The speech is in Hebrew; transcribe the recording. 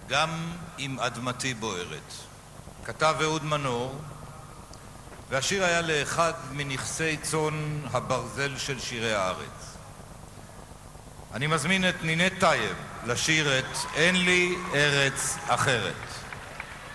גם אם אדמתי בוערת. כתב אהוד מנור, והשיר היה לאחד מנכסי צאן הברזל של שירי הארץ. אני מזמין את נינת טייב לשיר את "אין לי ארץ אחרת".